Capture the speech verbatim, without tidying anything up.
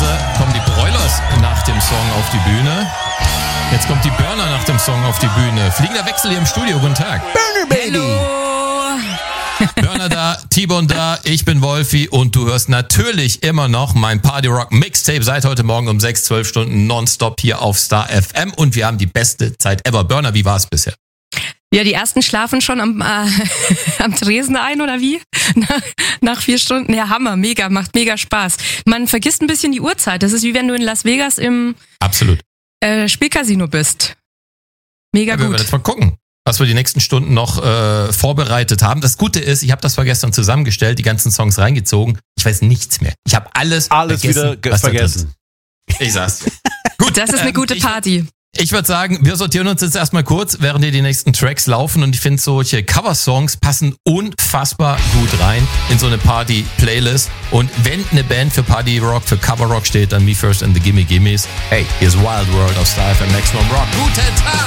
Normalerweise kommen die Broilers nach dem Song auf die Bühne. Jetzt kommt die Burner nach dem Song auf die Bühne. Fliegender Wechsel hier im Studio. Guten Tag. Burner Baby. Hallo. Burner da, T-Bone da, ich bin Wolfi und du hörst natürlich immer noch mein Party Rock Mixtape seit heute Morgen um sechs, zwölf Stunden nonstop hier auf Star F M und wir haben die beste Zeit ever. Burner, wie war es bisher? Ja, die ersten schlafen schon am, äh, am Tresen ein, oder wie? Nach, nach vier Stunden. Ja, Hammer, mega, macht mega Spaß. Man vergisst ein bisschen die Uhrzeit. Das ist wie wenn du in Las Vegas im Absolut. Äh, Spielcasino bist. Mega ja, gut. Wir werden jetzt mal gucken, was wir die nächsten Stunden noch äh, vorbereitet haben. Das Gute ist, ich habe das vorgestern zusammengestellt, die ganzen Songs reingezogen. Ich weiß nichts mehr. Ich habe alles, alles vergessen, wieder ge- was da drin vergessen. ist. Ich sag's. Gut, Das ist eine ähm, gute ich, Party. Ich würde sagen, wir sortieren uns jetzt erstmal kurz, während hier die nächsten Tracks laufen. Und ich finde, solche Cover-Songs passen unfassbar gut rein in so eine Party-Playlist. Und wenn eine Band für Party-Rock, für Cover-Rock steht, dann Me First and the Gimme Gimmes. Hey, here's Wild World of Style für Maximum Rock. Guten Tag!